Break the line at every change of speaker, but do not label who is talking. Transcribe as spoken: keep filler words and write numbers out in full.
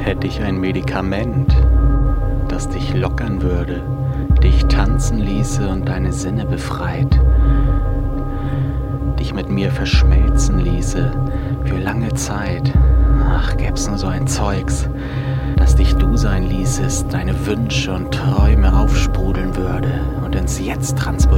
Hätte ich ein Medikament, das dich lockern würde, dich tanzen ließe und deine Sinne befreit, dich mit mir verschmelzen ließe für lange Zeit. Ach, gäb's nur so ein Zeugs, das dich du sein ließest, deine Wünsche und Träume aufsprudeln würde und ins Jetzt transportieren.